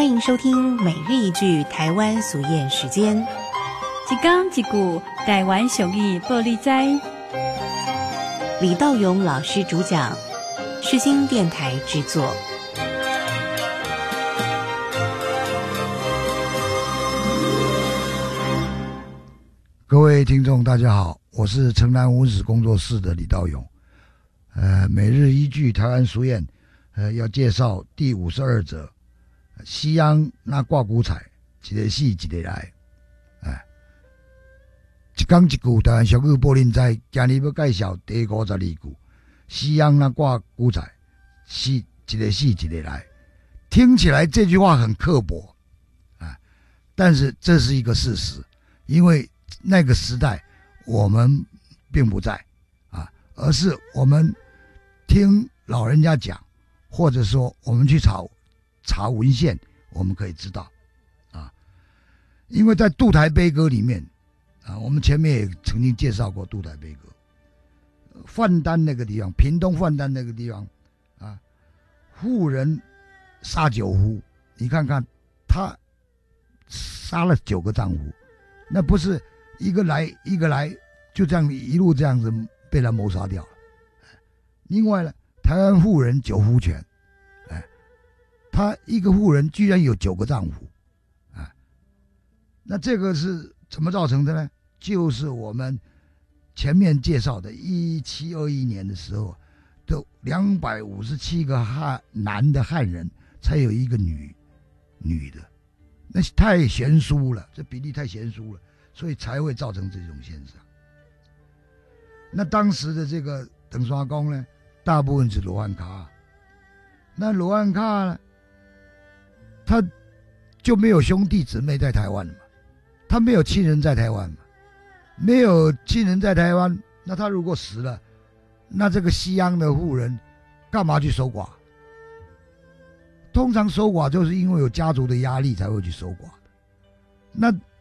欢迎收听每日一句台湾俗谚时间。 一讲一句台湾俗语报你知。 李道勇老师主讲，世新电台制作。 各位听众大家好，我是城南文史工作室的李道勇。每日一句台湾俗谚，要介绍第52则。西洋那挂骨彩，一个死一个来。一讲一句台湾俗语报恁知，今日要介绍第52句。西洋那挂骨彩，一个死一个来。听起来这句话很刻薄但是这是一个事实，因为那个时代我们并不在而是我们听老人家讲，或者说我们去查文献，我们可以知道因为在渡台悲歌里面我们前面也曾经介绍过渡台悲歌。范丹那个地方，屏东范丹那个地方妇人杀9夫，你看看他杀了9个丈夫，那不是一个来就这样一路这样子被他谋杀掉了。另外呢，台湾妇人9夫权，他一个妇人居然有9个丈夫那这个是怎么造成的呢？就是我们前面介绍的1721年的时候，都257个男的汉人才有一个女的，那太悬殊了，这比例太悬殊了，所以才会造成这种现象。那当时的这个长沙公呢，大部分是罗汉脚，那罗汉脚呢，他就没有兄弟姊妹在台湾嘛，他没有亲人在台湾嘛，没有亲人在台湾，那他如果死了，那这个西洋的妇人干嘛去守寡？通常守寡就是因为有家族的压力才会去守寡的。那